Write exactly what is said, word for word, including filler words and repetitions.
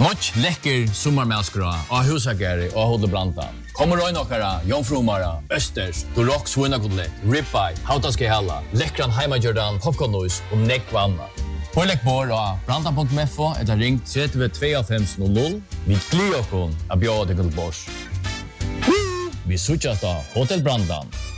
Nåt läcker sommarmäskra och husagare och håller branta. Kommer röjna okkara, jomfrumara, östers, durock svunakotlett, ribeye, hautaske hella, läckran heimajordan, popcornnois och nekvanna. Pålägg bor och branta punkt f o eller ring tre två fem noll noll. Vi glir okon att bjöda till bors. Vi suchas då Hotel Brandan.